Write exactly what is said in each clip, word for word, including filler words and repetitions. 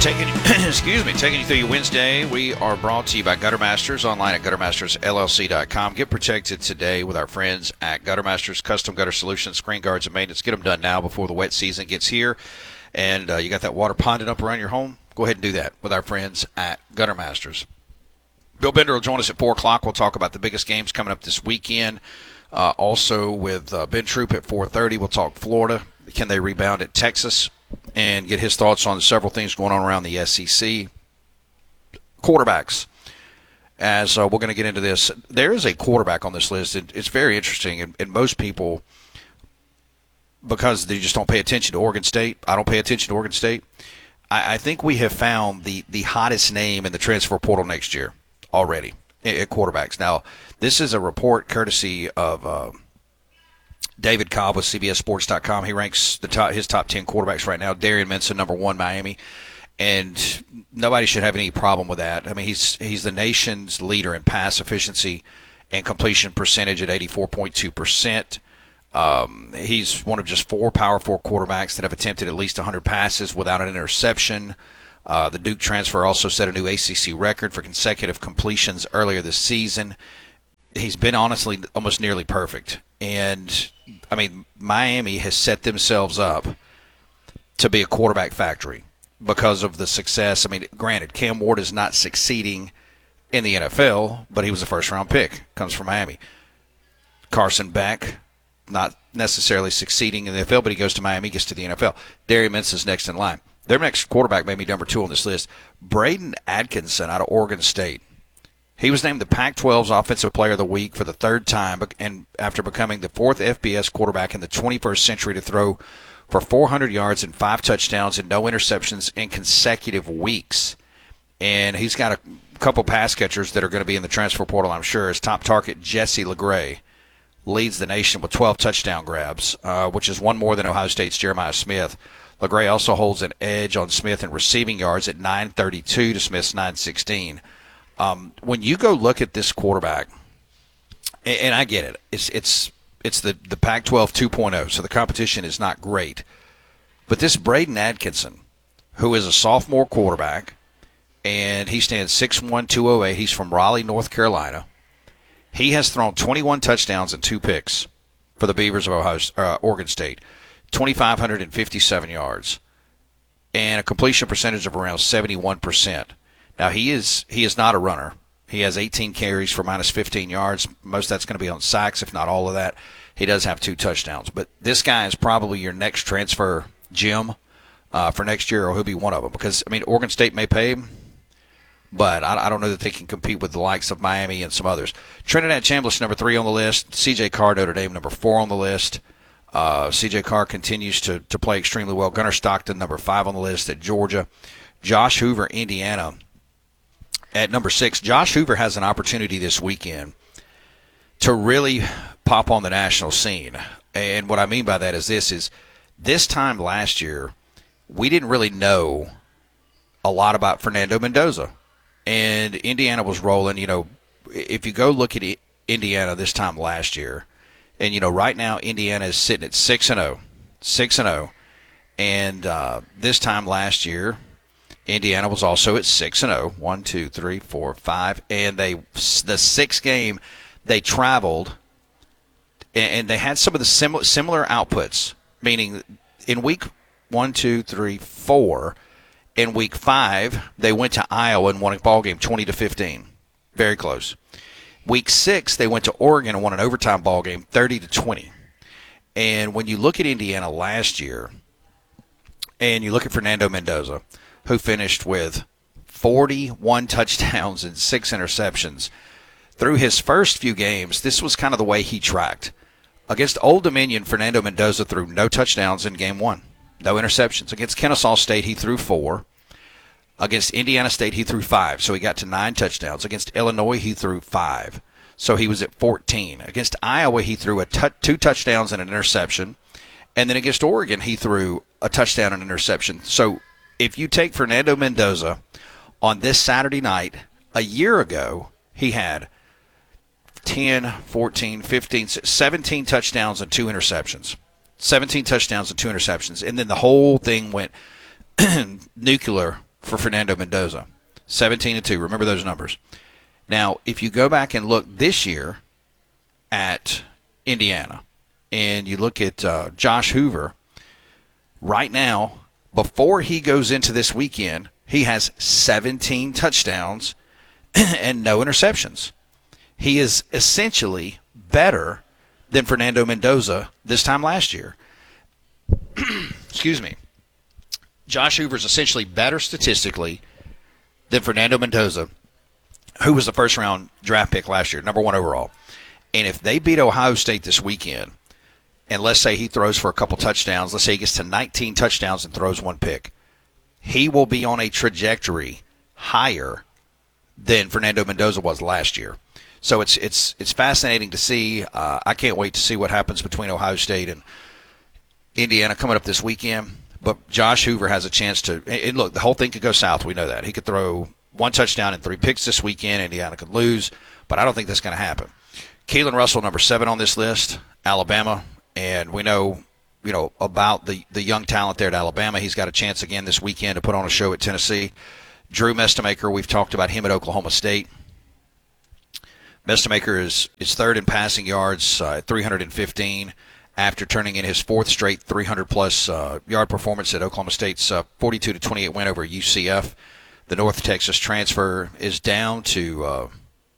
Taking, excuse me, taking you through your Wednesday. We are brought to you by Gutter Masters, online at gutter masters l l c dot com. Get protected today with our friends at Gutter Masters, custom gutter solutions, screen guards, and maintenance. Get them done now before the wet season gets here. And uh, you got that water ponding up around your home? Go ahead and do that with our friends at Gutter Masters. Bill Bender will join us at four o'clock. We'll talk about the biggest games coming up this weekend. Uh, also with uh, Ben Troop at four thirty, we'll talk Florida. Can they rebound at Texas? And get his thoughts on several things going on around the S E C. Quarterbacks. As uh, we're going to get into this, there is a quarterback on this list. It, it's very interesting, and, and most people, because they just don't pay attention to Oregon State, I don't pay attention to Oregon State, I, I think we have found the, the hottest name in the transfer portal next year already at, at quarterbacks. Now, this is a report courtesy of uh, – David Cobb with C B S Sports dot com. He ranks the top, his top ten quarterbacks right now. Darian Minson, number one, Miami. And nobody should have any problem with that. I mean, he's he's the nation's leader in pass efficiency and completion percentage at eighty-four point two percent. Um, he's one of just four Power Four quarterbacks that have attempted at least one hundred passes without an interception. Uh, the Duke transfer also set a new A C C record for consecutive completions earlier this season. He's been honestly almost nearly perfect. And, I mean, Miami has set themselves up to be a quarterback factory because of the success. I mean, granted, Cam Ward is not succeeding in the N F L, but he was a first-round pick. Comes from Miami. Carson Beck, not necessarily succeeding in the N F L, but he goes to Miami, gets to the N F L. Darian Minson's next in line. Their next quarterback may be number two on this list. Braden Atkinson out of Oregon State. He was named the Pac twelve's Offensive Player of the Week for the third time, and after becoming the fourth F B S quarterback in the twenty-first century to throw for four hundred yards and five touchdowns and no interceptions in consecutive weeks. And he's got a couple pass catchers that are going to be in the transfer portal, I'm sure. His top target, Jesse LeGray, leads the nation with twelve touchdown grabs, uh, which is one more than Ohio State's Jeremiah Smith. LeGray also holds an edge on Smith in receiving yards at nine thirty-two to Smith's nine sixteen. Um, when you go look at this quarterback, and, and I get it, it's it's it's the, the Pac twelve two point oh, so the competition is not great. But this Braden Atkinson, who is a sophomore quarterback, and he stands six one, two oh eight, he's from Raleigh, North Carolina. He has thrown twenty-one touchdowns and two picks for the Beavers of Ohio, uh, Oregon State, two thousand five hundred fifty-seven yards, and a completion percentage of around seventy-one percent. Now, he is he is not a runner. He has eighteen carries for minus fifteen yards. Most of that's going to be on sacks, if not all of that. He does have two touchdowns. But this guy is probably your next transfer gem uh, for next year, or he'll be one of them. Because, I mean, Oregon State may pay him, but I, I don't know that they can compete with the likes of Miami and some others. Trinidad Chambliss, number three on the list. C J Carr, Notre Dame, number four on the list. Uh, C J Carr continues to, to play extremely well. Gunnar Stockton, number five on the list at Georgia. Josh Hoover, Indiana, at number six. Josh Hoover has an opportunity this weekend to really pop on the national scene. And what I mean by that is this is this time last year, we didn't really know a lot about Fernando Mendoza. And Indiana was rolling. You know, if you go look at Indiana this time last year, and, you know, right now Indiana is sitting at six and oh. six and oh. And uh, this time last year, Indiana was also at six and oh. One, two, three, four, five. And they the sixth game, they traveled, and they had some of the similar similar outputs, meaning in week one, two, three, four, in week five, they went to Iowa and won a ball game twenty to fifteen. Very close. Week six, they went to Oregon and won an overtime ball game thirty to twenty. And when you look at Indiana last year, and you look at Fernando Mendoza, who finished with forty-one touchdowns and six interceptions. Through his first few games, this was kind of the way he tracked. Against Old Dominion, Fernando Mendoza threw no touchdowns in game one, no interceptions. Against Kennesaw State, he threw four. Against Indiana State, he threw five, so he got to nine touchdowns. Against Illinois, he threw five, so he was at fourteen. Against Iowa, he threw a t- two touchdowns and an interception. And then against Oregon, he threw a touchdown and an interception. So if you take Fernando Mendoza on this Saturday night, a year ago, he had ten, fourteen, fifteen, seventeen touchdowns and two interceptions. seventeen touchdowns and two interceptions. And then the whole thing went nuclear for Fernando Mendoza. seventeen and two. Remember those numbers. Now, if you go back and look this year at Indiana, and you look at uh, Josh Hoover, right now, before he goes into this weekend, he has seventeen touchdowns and no interceptions. He is essentially better than Fernando Mendoza this time last year. Excuse me. Josh Hoover is essentially better statistically than Fernando Mendoza, who was the first-round draft pick last year, number one overall. And if they beat Ohio State this weekend, and let's say he throws for a couple touchdowns, let's say he gets to nineteen touchdowns and throws one pick, he will be on a trajectory higher than Fernando Mendoza was last year. So it's it's it's fascinating to see. Uh, I can't wait to see what happens between Ohio State and Indiana coming up this weekend. But Josh Hoover has a chance to – and look, the whole thing could go south. We know that. He could throw one touchdown and three picks this weekend. Indiana could lose, but I don't think that's going to happen. Keelan Russell, number seven on this list, Alabama. And we know, you know, about the, the young talent there at Alabama. He's got a chance again this weekend to put on a show at Tennessee. Drew Mestemaker, we've talked about him at Oklahoma State. Mestemaker is, is third in passing yards uh, at three hundred fifteen after turning in his fourth straight three hundred plus uh, yard performance at Oklahoma State's uh, forty-two to twenty-eight win over U C F. The North Texas transfer is down to uh,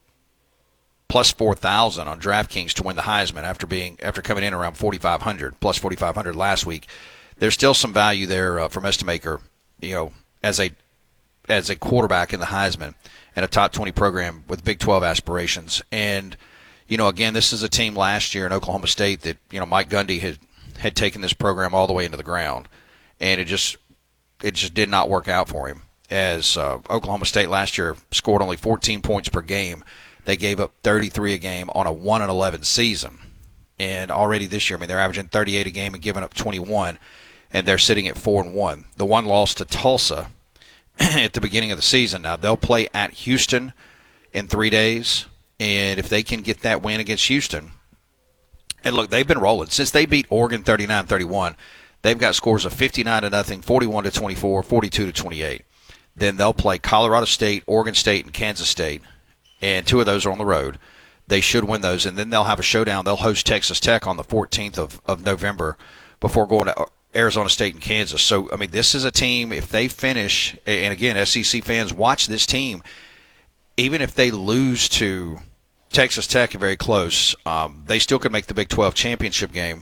plus four thousand on DraftKings to win the Heisman after being after coming in around forty-five hundred, plus forty-five hundred last week. There's still some value there uh, for Mestemaker, you know, as a as a quarterback in the Heisman and a top twenty program with Big twelve aspirations. And, you know, again, this is a team last year in Oklahoma State that, you know, Mike Gundy had, had taken this program all the way into the ground. And it just it just did not work out for him. As uh, Oklahoma State last year scored only fourteen points per game, they gave up thirty-three a game on a one and eleven season. And already this year, I mean, they're averaging thirty-eight a game and giving up twenty-one, and they're sitting at four and one. The one loss to Tulsa at the beginning of the season. Now, they'll play at Houston in three days, and if they can get that win against Houston, and look, they've been rolling. Since they beat Oregon thirty-nine thirty-one, they've got scores of fifty-nine to nothing, forty-one to twenty-four, forty-two to twenty-eight. Then they'll play Colorado State, Oregon State, and Kansas State, and two of those are on the road. They should win those, and then they'll have a showdown. They'll host Texas Tech on the fourteenth of, of November before going to Arizona State and Kansas. So, I mean, this is a team, if they finish, and again, S E C fans, watch this team, even if they lose to Texas Tech very close, um, they still could make the Big twelve championship game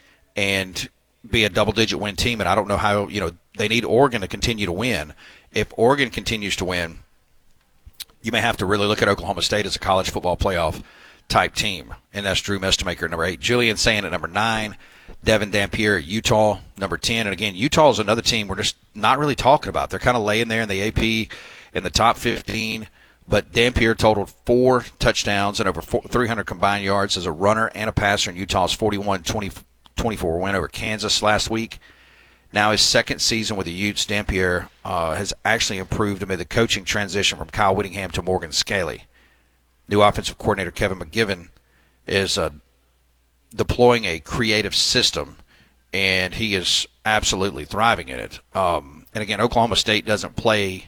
and be a double-digit win team, and I don't know how, you know, they need Oregon to continue to win. If Oregon continues to win, you may have to really look at Oklahoma State as a college football playoff type team, and that's Drew Mestemaker, number eight. Julian Sand at number nine. Devin Dampier at Utah, number ten. And again, Utah is another team we're just not really talking about. They're kind of laying there in the A P in the top fifteen, but Dampier totaled four touchdowns and over four, three hundred combined yards as a runner and a passer in Utah's forty-one twenty-four win over Kansas last week. Now his second season with the Utes, Dampier uh, has actually improved amid the coaching transition from Kyle Whittingham to Morgan Scaley. New offensive coordinator Kevin McGivern is uh, deploying a creative system, and he is absolutely thriving in it. Um, and again, Oklahoma State doesn't play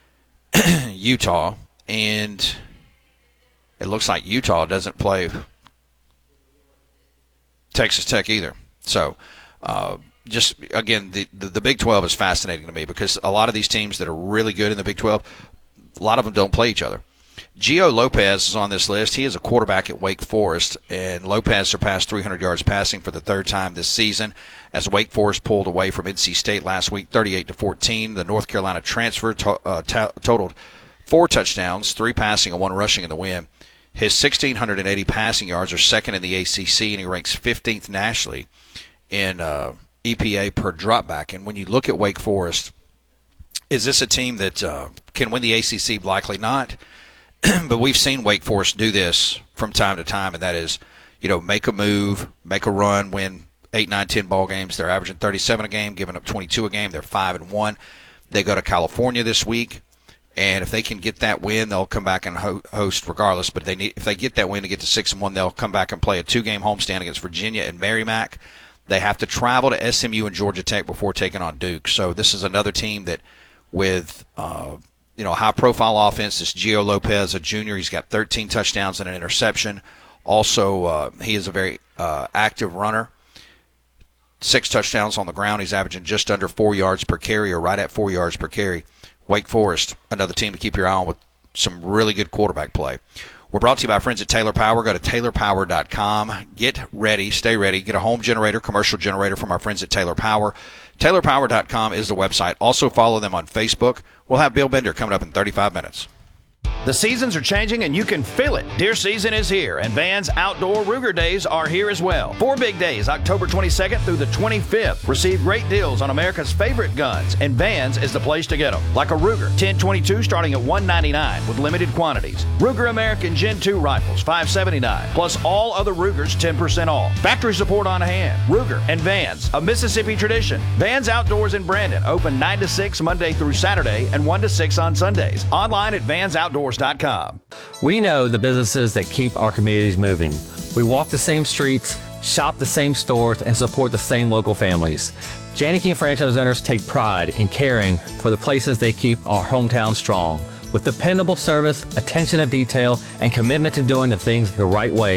Utah, and it looks like Utah doesn't play Texas Tech either. So, uh, just, again, the, the, the Big twelve is fascinating to me because a lot of these teams that are really good in the Big twelve, a lot of them don't play each other. Gio Lopez is on this list. He is a quarterback at Wake Forest, and Lopez surpassed three hundred yards passing for the third time this season as Wake Forest pulled away from N C State last week, thirty-eight to fourteen. The North Carolina transfer to, uh, to- totaled four touchdowns, three passing and one rushing in the win. His one thousand six hundred eighty passing yards are second in the A C C, and he ranks fifteenth nationally in uh, E P A per dropback. And when you look at Wake Forest, is this a team that uh, can win the A C C? Likely not. But we've seen Wake Forest do this from time to time, and that is, you know, make a move, make a run, win eight, nine, ten ball games. They're averaging thirty-seven a game, giving up twenty-two a game. They're five and one. They go to California this week, and if they can get that win, they'll come back and ho- host regardless. But they need, if they get that win to get to six and one, they'll come back and play a two-game homestand against Virginia and Merrimack. They have to travel to S M U and Georgia Tech before taking on Duke. So this is another team that with uh, you know, high-profile offense. This Gio Lopez, a junior, he's got thirteen touchdowns and an interception. Also, uh, he is a very uh, active runner. Six touchdowns on the ground. He's averaging just under four yards per carry, or right at four yards per carry. Wake Forest, another team to keep your eye on with some really good quarterback play. We're brought to you by friends at Taylor Power. Go to Taylor Power dot com. Get ready. Stay ready. Get a home generator, commercial generator from our friends at Taylor Power. Taylor Power dot com is the website. Also follow them on Facebook. We'll have Bill Bender coming up in thirty-five minutes. The seasons are changing and you can feel it. Deer season is here and Vans Outdoor Ruger Days are here as well. Four big days, October twenty-second through the twenty-fifth. Receive great deals on America's favorite guns, and Vans is the place to get them. Like a Ruger ten twenty-two starting at one ninety-nine with limited quantities. Ruger American Gen two rifles five seventy-nine, plus all other Rugers ten percent off. Factory support on hand. Ruger and Vans, a Mississippi tradition. Vans Outdoors in Brandon, open nine to six Monday through Saturday and one to six on Sundays. Online at vans outdoors dot com. We know the businesses that keep our communities moving. We walk the same streets, shop the same stores, and support the same local families. Janney King franchise owners take pride in caring for the places they keep our hometown strong. With dependable service, attention to detail, and commitment to doing the things the right way,